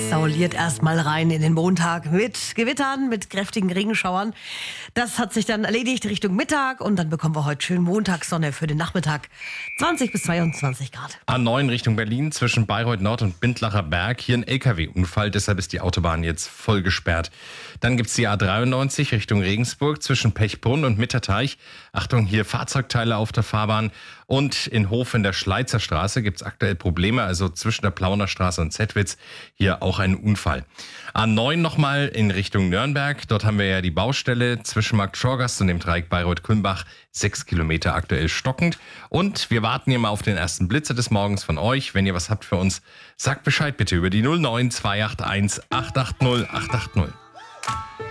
sauliert erstmal rein in den Montag mit Gewittern, mit kräftigen Regenschauern. Das hat sich dann erledigt Richtung Mittag und dann bekommen wir heute schön Montagssonne für den Nachmittag. 20 bis 22 Grad. A9 Richtung Berlin zwischen Bayreuth Nord und Bindlacher Berg. Hier ein LKW-Unfall, deshalb ist die Autobahn jetzt voll gesperrt. Dann gibt's die A93 Richtung Regensburg zwischen Pechbrunn und Mitterteich. Achtung, hier Fahrzeugteile auf der Fahrbahn. Und in Hof in der Schleizer Straße gibt's aktuell Probleme, also zwischen der Plauner Straße und Zettwitz. Hier auch ein Unfall. A9 nochmal in Richtung Nürnberg. Dort haben wir ja die Baustelle zwischen Markt Schorgast und dem Dreieck Bayreuth-Kulmbach. 6 Kilometer aktuell stockend. Und wir warten hier mal auf den ersten Blitzer des Morgens von euch. Wenn ihr was habt für uns, sagt Bescheid bitte über die 09 281 880 880.